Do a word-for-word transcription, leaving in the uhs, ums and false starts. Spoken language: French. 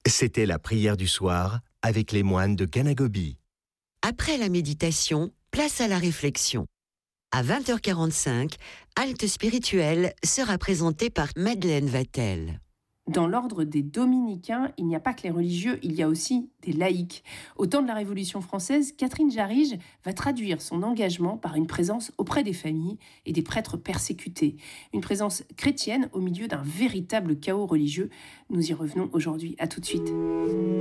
C'était la prière du soir avec les moines de Kanagobi. Après la méditation, place à la réflexion. À vingt heures quarante-cinq, Halte spirituelle sera présentée par Madeleine Vatel. Dans l'ordre des dominicains, il n'y a pas que les religieux, il y a aussi des laïcs. Au temps de la Révolution française, Catherine Jarige va traduire son engagement par une présence auprès des familles et des prêtres persécutés. Une présence chrétienne au milieu d'un véritable chaos religieux. Nous y revenons aujourd'hui. À tout de suite.